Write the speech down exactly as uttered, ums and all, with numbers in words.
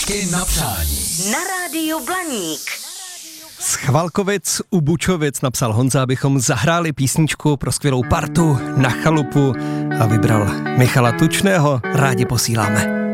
Písničky na přání. Na rádiu Blaník. Z Chvalkovic u Bučovic napsal Honza, abychom zahráli písničku pro skvělou partu na chalupu a vybral Michala Tučného. Rádi posíláme.